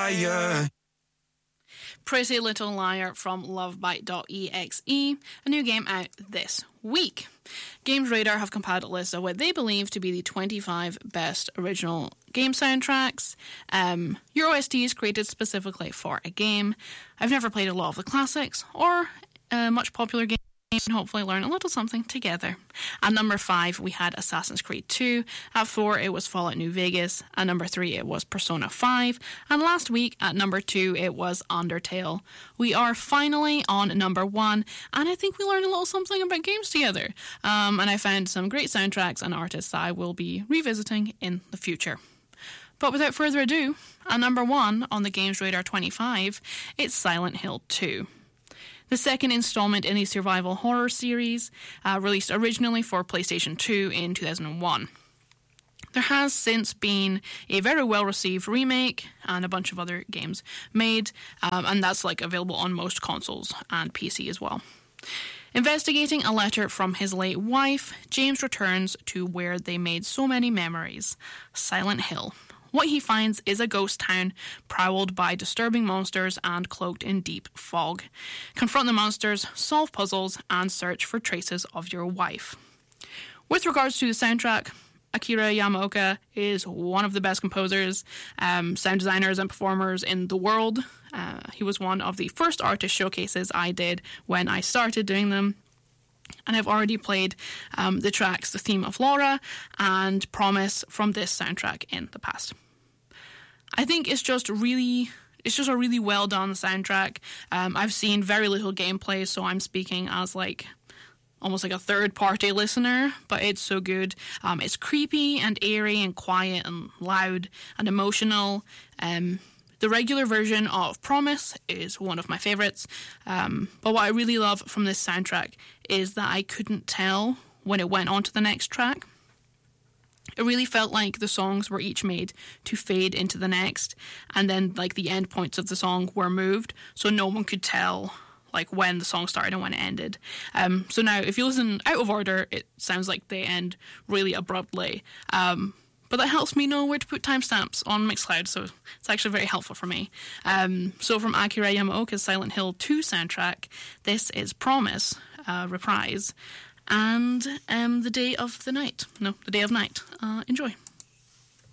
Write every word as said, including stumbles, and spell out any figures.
liar. Pretty Little Liar from Lovebite dot E X E, a new game out this week. Games Radar have compiled a list of what they believe to be the twenty-five best original game soundtracks, um, your O S Ts created specifically for a game. I've never played a lot of the classics or uh, much popular games, and hopefully learn a little something together. At number five, we had Assassin's Creed two. At four, it was Fallout New Vegas. At number three, it was Persona five. And last week, at number two, it was Undertale. We are finally on number one, and I think we learned a little something about games together. Um, and I found some great soundtracks and artists that I will be revisiting in the future. But without further ado, at number one on the Games Radar twenty-five, it's Silent Hill two. The second installment in the survival horror series, uh, released originally for PlayStation two in two thousand one. There has since been a very well-received remake and a bunch of other games made, um, and that's like available on most consoles and P C as well. Investigating a letter from his late wife, James returns to where they made so many memories, Silent Hill. What he finds is a ghost town prowled by disturbing monsters and cloaked in deep fog. Confront the monsters, solve puzzles, and search for traces of your wife. With regards to the soundtrack, Akira Yamaoka is one of the best composers, um, sound designers, and performers in the world. Uh, he was one of the first artist showcases I did when I started doing them. And I've already played um, the tracks The Theme of Laura and Promise from this soundtrack in the past. I think it's just really, it's just a really well done soundtrack. Um, I've seen very little gameplay, so I'm speaking as like almost like a third party listener, but it's so good. Um, it's creepy and eerie and quiet and loud and emotional. Um, The regular version of Promise is one of my favourites, um, but what I really love from this soundtrack is that I couldn't tell when it went on to the next track. It really felt like the songs were each made to fade into the next, and then like the end points of the song were moved, so no one could tell like when the song started and when it ended. Um, so now, if you listen out of order, it sounds like they end really abruptly. Um, But that helps me know where to put timestamps on Mixcloud, so it's actually very helpful for me. Um, so from Akira Yamaoka's Silent Hill two soundtrack, this is Promise, uh, Reprise, and um, The Day of the Night. No, The Day of Night. Uh, enjoy.